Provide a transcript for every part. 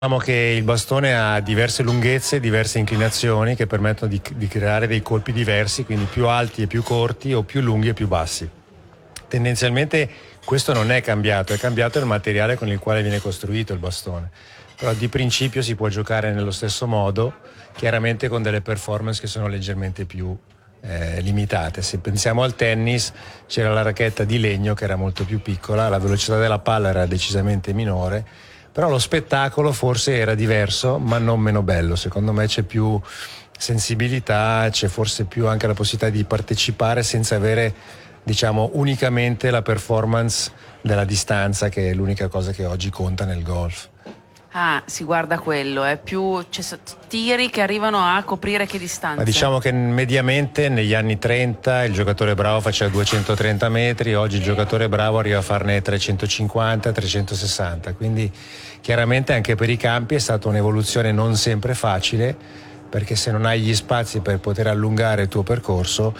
Diciamo che il bastone ha diverse lunghezze, diverse inclinazioni che permettono di creare dei colpi diversi, quindi più alti e più corti o più lunghi e più bassi. Tendenzialmente questo non è cambiato il materiale con il quale viene costruito il bastone. Però di principio si può giocare nello stesso modo, chiaramente con delle performance che sono leggermente più limitate. Se pensiamo al tennis, c'era la racchetta di legno che era molto più piccola, la velocità della palla era decisamente minore, però lo spettacolo forse era diverso, ma non meno bello. Secondo me c'è più sensibilità, c'è forse più anche la possibilità di partecipare senza avere, diciamo, unicamente la performance della distanza, che è l'unica cosa che oggi conta nel golf. Ah, si guarda quello, è più tiri che arrivano a coprire che distanza. Ma diciamo che mediamente negli anni 30 il giocatore bravo faceva 230 metri, oggi il giocatore bravo arriva a farne 350, 360, quindi chiaramente anche per i campi è stata un'evoluzione non sempre facile, perché se non hai gli spazi per poter allungare il tuo percorso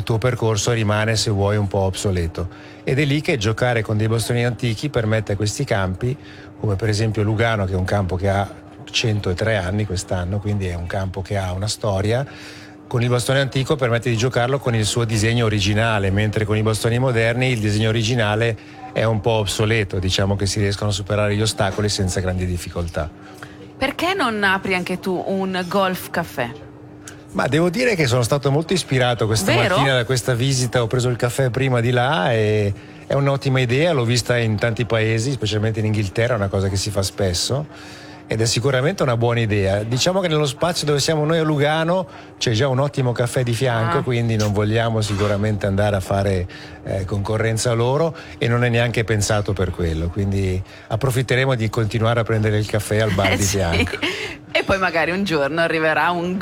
rimane, se vuoi, un po' obsoleto. Ed è lì che giocare con dei bastoni antichi permette a questi campi, come per esempio Lugano, che è un campo che ha 103 anni quest'anno, quindi è un campo che ha una storia, con il bastone antico permette di giocarlo con il suo disegno originale, mentre con i bastoni moderni il disegno originale è un po' obsoleto, diciamo che si riescono a superare gli ostacoli senza grandi difficoltà. Perché non apri anche tu un golf caffè? Ma devo dire che sono stato molto ispirato questa mattina da questa visita, ho preso il caffè prima di là e è un'ottima idea, l'ho vista in tanti paesi, specialmente in Inghilterra, è una cosa che si fa spesso ed è sicuramente una buona idea. Diciamo che nello spazio dove siamo noi a Lugano c'è già un ottimo caffè di fianco, quindi non vogliamo sicuramente andare a fare concorrenza a loro e non è neanche pensato per quello, quindi approfitteremo di continuare a prendere il caffè al bar di fianco. E poi magari un giorno arriverà un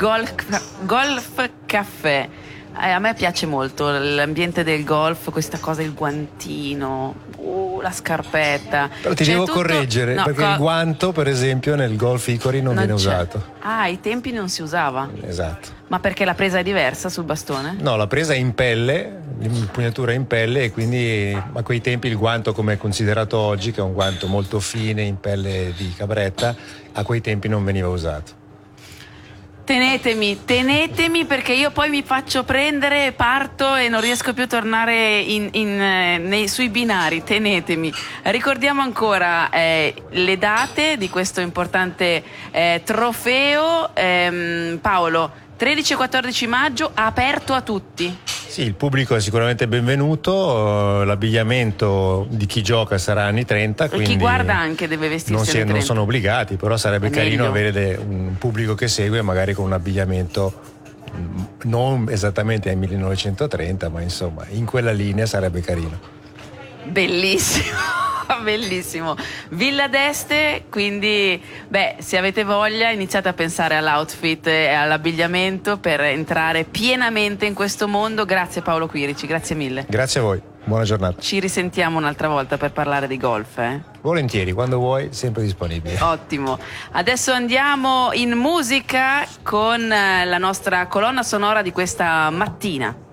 golf caffè. A me piace molto l'ambiente del golf, questa cosa, il guantino, la scarpetta. Però ti devo correggere, perché il guanto, per esempio, nel golf Icori non viene usato. Ah, ai tempi non si usava? Esatto. Ma perché la presa è diversa sul bastone? No, la presa è in pelle, l'impugnatura è in pelle, e quindi a quei tempi il guanto, come è considerato oggi, che è un guanto molto fine in pelle di cabretta, a quei tempi non veniva usato. Tenetemi perché io poi mi faccio prendere, parto e non riesco più a tornare sui binari. Tenetemi. Ricordiamo ancora le date di questo importante trofeo. Paolo, 13 e 14 maggio, aperto a tutti. Sì, il pubblico è sicuramente benvenuto, l'abbigliamento di chi gioca sarà anni 30, quindi chi guarda anche deve vestirsi anni 30. Non sono obbligati, però sarebbe carino avere un pubblico che segue magari con un abbigliamento non esattamente ai 1930, ma insomma in quella linea sarebbe carino. Bellissimo. Bellissimo. Villa d'Este, quindi se avete voglia iniziate a pensare all'outfit e all'abbigliamento per entrare pienamente in questo mondo. Grazie Paolo Quirici, grazie mille. Grazie a voi, buona giornata. Ci risentiamo un'altra volta per parlare di golf. Volentieri, quando vuoi, sempre disponibile. Ottimo. Adesso andiamo in musica con la nostra colonna sonora di questa mattina.